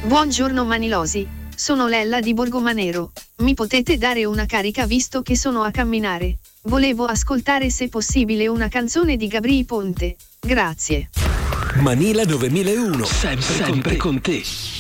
Buongiorno Manilosi, sono Lella di Borgomanero. Mi potete dare una carica visto che sono a camminare? Volevo ascoltare se possibile una canzone di Gabri Ponte. Grazie. Manila 9001, sempre con te.